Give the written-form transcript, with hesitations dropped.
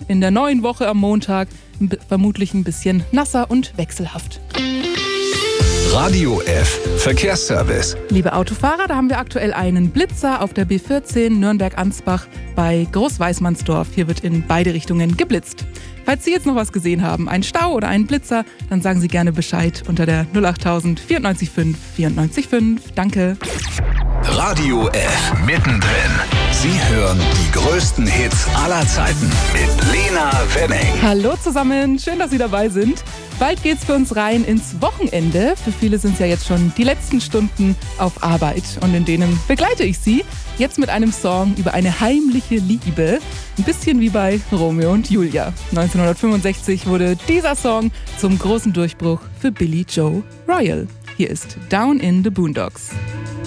in der neuen Woche am Montag. Vermutlich ein bisschen nasser und wechselhaft. Radio F Verkehrsservice. Liebe Autofahrer, da haben wir aktuell einen Blitzer auf der B14 Nürnberg-Ansbach bei Großweißmannsdorf. Hier wird in beide Richtungen geblitzt. Falls Sie jetzt noch was gesehen haben, einen Stau oder einen Blitzer, dann sagen Sie gerne Bescheid unter der 08000 94 94 5. Danke. Radio F mittendrin. Sie hören die größten Hits aller Zeiten mit Lena Wenning. Hallo zusammen, schön, dass Sie dabei sind. Bald geht's für uns rein ins Wochenende. Für viele sind es ja jetzt schon die letzten Stunden auf Arbeit. Und in denen begleite ich Sie jetzt mit einem Song über eine heimliche Liebe. Ein bisschen wie bei Romeo und Julia. 1965 wurde dieser Song zum großen Durchbruch für Billy Joe Royal. Hier ist Down in the Boondocks.